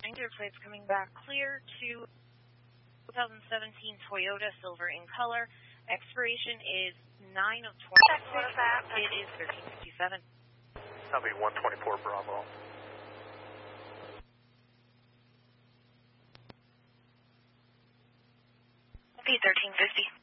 Passenger plates coming back clear to 2017 Toyota Silver in color. Expiration is 9 of 26. It is 1357. That'll be 124 Bravo. Okay, 1350.